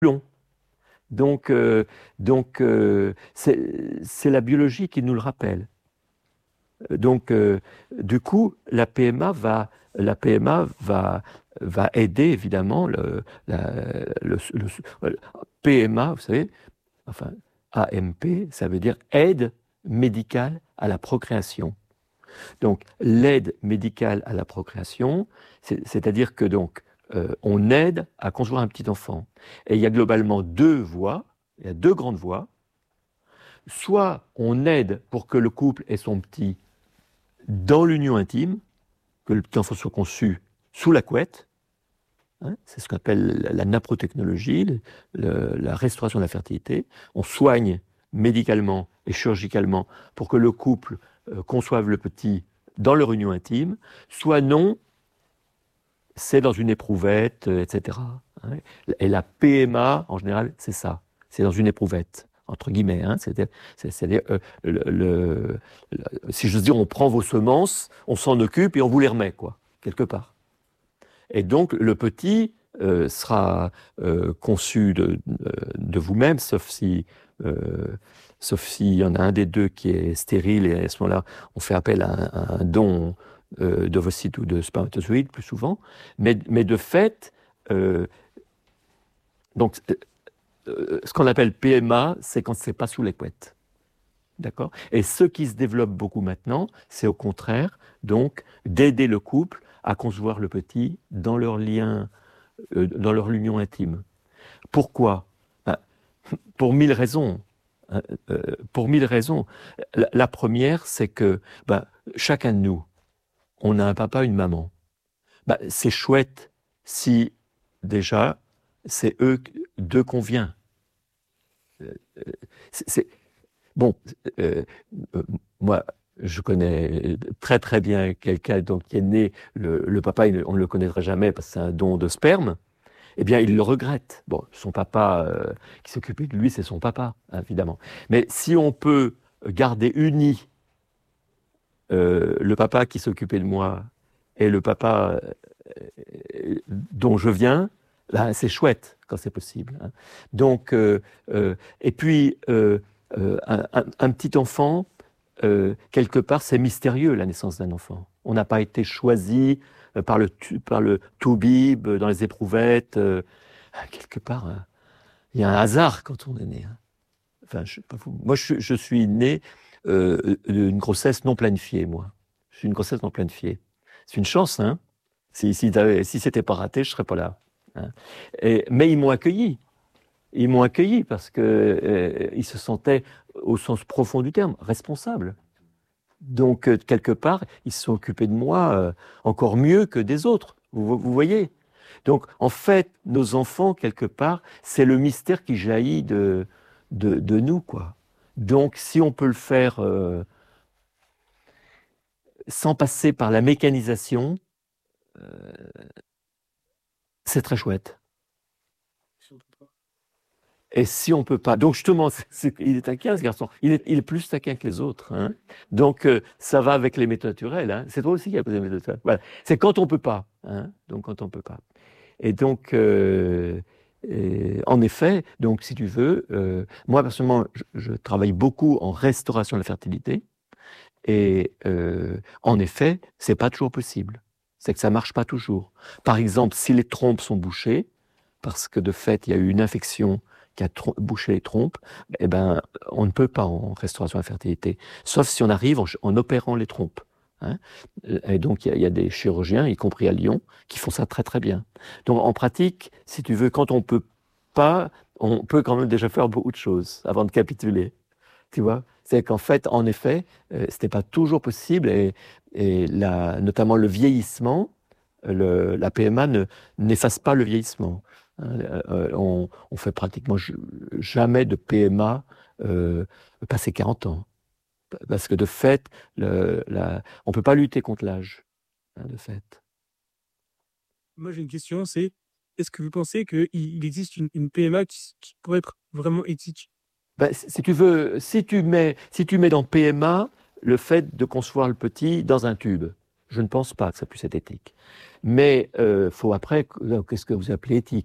long. Donc, c'est la biologie qui nous le rappelle. Donc, du coup, la PMA va aider évidemment le PMA, vous savez, enfin, AMP, ça veut dire aide médicale à la procréation. Donc, l'aide médicale à la procréation, c'est-à-dire que donc, on aide à concevoir un petit enfant. Et il y a globalement deux voies, il y a deux grandes voies. Soit on aide pour que le couple ait son petit dans l'union intime, que le petit enfant soit conçu sous la couette. Hein, c'est ce qu'on appelle la naprotechnologie, la restauration de la fertilité. On soigne médicalement et chirurgicalement pour que le couple conçoive le petit dans leur union intime, soit non, c'est dans une éprouvette, etc. Hein. Et la PMA, en général, c'est ça. C'est dans une éprouvette, entre guillemets. Hein. C'est-à-dire, si j'ose dire, on prend vos semences, on s'en occupe et on vous les remet, quoi, quelque part. Et donc, le petit sera conçu de vous-même, sauf s'il y en a un des deux qui est stérile, et à ce moment-là, on fait appel à un don d'ovocytes ou de spermatozoïdes, plus souvent. Mais de fait, donc, ce qu'on appelle PMA, c'est quand c'est pas sous les couettes. D'accord ? Et ce qui se développe beaucoup maintenant, c'est au contraire, donc, d'aider le couple à concevoir le petit dans leur lien, dans leur union intime. Pourquoi ? Pour 1000 raisons. Pour 1000 raisons. La première, c'est que chacun de nous, on a un papa, une maman. C'est chouette si, déjà, c'est eux d'eux qu'on vient. Bon, moi, je connais très très bien quelqu'un qui est né, le papa, on ne le connaîtra jamais parce que c'est un don de sperme. Eh bien, il le regrette. Bon, son papa qui s'occupait de lui, c'est son papa, évidemment. Mais si on peut garder unis le papa qui s'occupait de moi et le papa dont je viens, là, c'est chouette quand c'est possible. Hein. Donc, et puis, un petit enfant, quelque part, c'est mystérieux, la naissance d'un enfant. On n'a pas été choisi par le toubib, dans les éprouvettes. Quelque part, il y a un hasard quand on est né. Hein. Enfin, moi, je suis né d'une grossesse non planifiée, moi. Je suis une grossesse non planifiée. C'est une chance, hein. Si c'était pas raté, je serais pas là. Hein. Mais ils m'ont accueilli. Ils m'ont accueilli parce que ils se sentaient, au sens profond du terme, responsables. Donc, quelque part, ils se sont occupés de moi encore mieux que des autres. Vous voyez ? Donc, en fait, nos enfants, quelque part, c'est le mystère qui jaillit de nous, quoi. Donc, si on peut le faire sans passer par la mécanisation, c'est très chouette. Et si on ne peut pas, donc justement, il est taquin ce garçon, il est plus taquin que les autres. Hein. Donc ça va avec les méthodes naturelles. Hein. C'est toi aussi qui as posé les méthodes naturelles. Voilà. C'est quand on ne peut pas. Hein. Donc quand on ne peut pas. Et donc, en effet, donc si tu veux, moi personnellement, je travaille beaucoup en restauration de la fertilité. Et en effet, c'est pas toujours possible. C'est que ça marche pas toujours. Par exemple, si les trompes sont bouchées, parce que de fait, il y a eu une infection qui a bouché les trompes, eh ben, on ne peut pas en restauration de la fertilité, sauf si on arrive en opérant les trompes. Hein. Et donc, il y a des chirurgiens, y compris à Lyon, qui font ça très très bien. Donc, en pratique, si tu veux, quand on peut pas, on peut quand même déjà faire beaucoup de choses avant de capituler. Tu vois, c'est qu'en fait, en effet, c'était pas toujours possible et notamment le vieillissement, la PMA n'efface pas le vieillissement. On fait pratiquement jamais de PMA passé 40 ans. Parce que de fait, on ne peut pas lutter contre l'âge, hein, de fait. Moi, j'ai une question, c'est est-ce que vous pensez qu'il existe une PMA qui pourrait être vraiment éthique? Si tu veux, si tu mets dans PMA le fait de concevoir le petit dans un tube, je ne pense pas que ça puisse être éthique. Mais faut après, qu'est-ce que vous appelez éthique ?